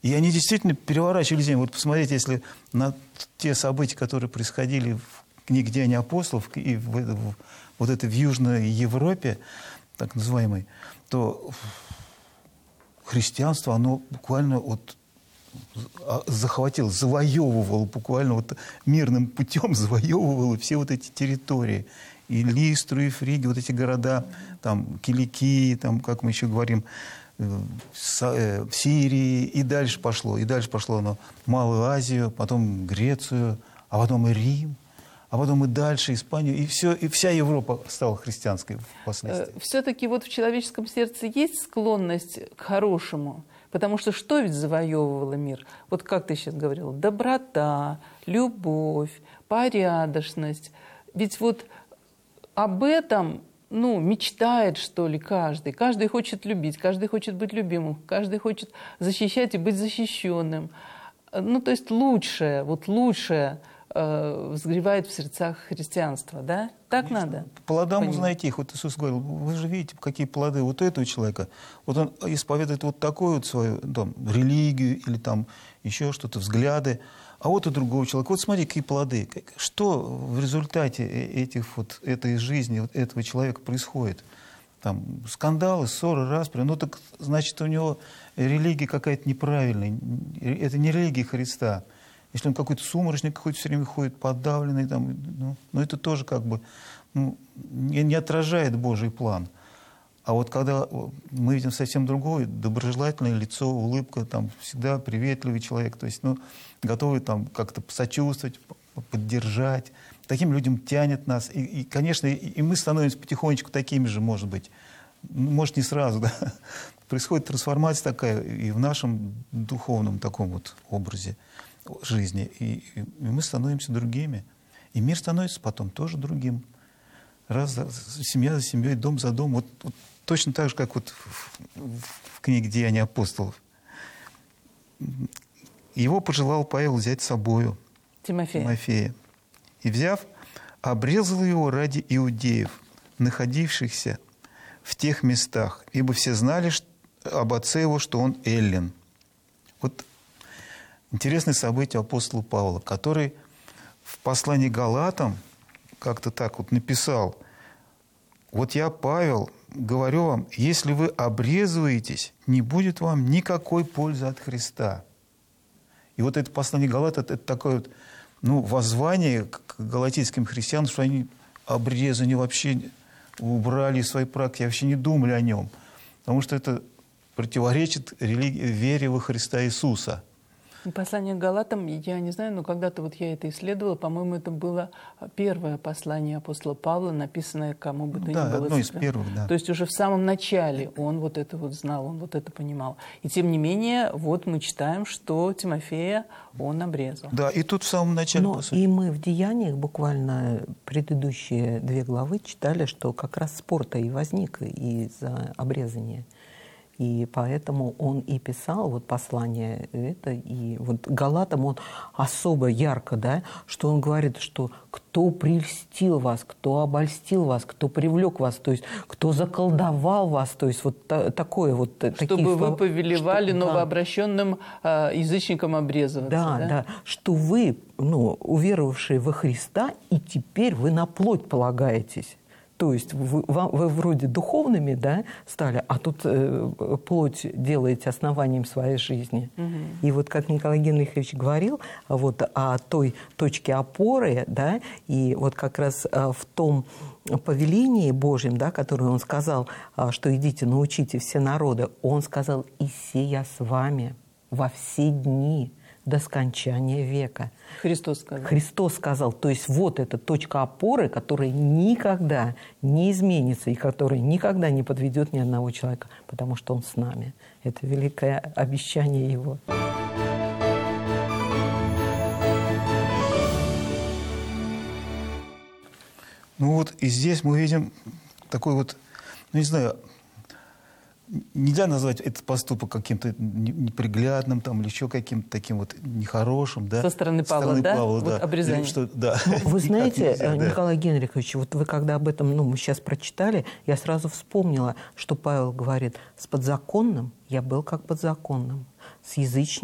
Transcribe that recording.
И они действительно переворачивали землю. Вот посмотрите, если на те события, которые происходили в книге «Деяния апостолов» и вот это в Южной Европе, так называемой, то христианство, оно буквально вот захватило, завоевывало буквально вот мирным путем, завоевывало все вот эти территории. И Листру, и Фриги, вот эти города, там, Киликии, там, как мы еще говорим, в Сирии, и дальше пошло оно в Малую Азию, потом Грецию, а потом и Рим, а потом и дальше Испанию, и вся Европа стала христианской впоследствии. Все-таки вот в человеческом сердце есть склонность к хорошему, потому что что ведь завоевывало мир? Вот как ты сейчас говорил, доброта, любовь, порядочность. Ведь вот об этом, мечтает, что ли, каждый. Каждый хочет любить, каждый хочет быть любимым, каждый хочет защищать и быть защищенным. То есть лучшее взгревает в сердцах христианства, да? Так конечно. Надо? По плодам узнаете их. Вот Иисус говорил, вы же видите, какие плоды вот этого человека. Вот он исповедует вот такую вот свою религию или там еще что-то, взгляды. А вот у другого человека, вот смотри, какие плоды. Что в результате этой жизни вот этого человека происходит? Там скандалы, ссоры, распри. Так значит, у него религия какая-то неправильная. Это не религия Христа. Если он какой-то сумрачный, какой-то все время ходит подавленный, это тоже как бы не отражает Божий план. А вот когда мы видим совсем другое, доброжелательное лицо, улыбка, там всегда приветливый человек, то есть готовый там как-то посочувствовать, поддержать. Таким людям тянет нас. И конечно, и мы становимся потихонечку такими же, может быть. Может, не сразу, да. Происходит трансформация такая и в нашем духовном таком вот образе жизни. И мы становимся другими. И мир становится потом тоже другим. Семья за семьей, дом за домом. Вот точно так же, как вот в книге «Деяния апостолов». Его пожелал Павел взять с собою, Тимофея. И, взяв, обрезал его ради иудеев, находившихся в тех местах, ибо все знали об отце его, что он эллин. Вот интересное событие апостола Павла, который в послании к Галатам как-то так вот написал: «Вот я, Павел, говорю вам, если вы обрезываетесь, не будет вам никакой пользы от Христа». И вот это послание Галат, это такое вот, воззвание к галатийским христианам, что они обрезание вообще убрали из своей практики, вообще не думали о нем. Потому что это противоречит вере во Христа Иисуса. Послание к Галатам, я не знаю, но когда-то вот я это исследовала, по-моему, это было первое послание апостола Павла, написанное кому бы то ни было. Да, одно из первых, да. То есть уже в самом начале он вот это вот знал, он вот это понимал. И тем не менее, вот мы читаем, что Тимофея он обрезал. Да, и тут в самом начале, по сути. И мы в Деяниях буквально предыдущие 2 главы читали, что как раз спор-то и возник из-за обрезания. И поэтому он и писал вот послание это, и вот Галатам он особо ярко, да, что он говорит, что кто прельстил вас, кто обольстил вас, кто привлек вас, то есть кто заколдовал вас, то есть вот такое вот. Чтобы вы повелевали новообращенным язычникам обрезываться. Да, что вы, уверовавшие во Христа, и теперь вы на плоть полагаетесь. То есть вы вроде духовными, да, стали, а тут плоть делаете основанием своей жизни. Угу. И вот как Николай Генрихович говорил вот о той точке опоры, да, и вот как раз в том повелении Божьем, да, которое он сказал, что идите, научите все народы, он сказал: «И сия с вами во все дни до скончания века». Христос сказал. То есть вот эта точка опоры, которая никогда не изменится и которая никогда не подведет ни одного человека, потому что Он с нами. Это великое обещание Его. И здесь мы видим такой вот, не знаю, нельзя назвать этот поступок каким-то неприглядным там, или еще каким-то таким вот нехорошим. Да? Со стороны Павла, да? Вот обрезание. Вы знаете, Николай Генрихович, вот вы когда об этом мы сейчас прочитали, я сразу вспомнила, что Павел говорит: с подзаконным я был как подзаконным, с язычником